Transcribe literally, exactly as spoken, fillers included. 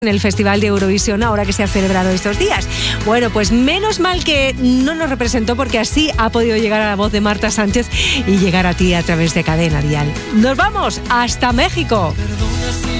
en el Festival de Eurovisión, ahora que se ha celebrado estos días. Bueno, pues menos mal que no nos representó, porque así ha podido llegar a la voz de Marta Sánchez y llegar a ti a través de Cadena Dial. Nos vamos hasta México.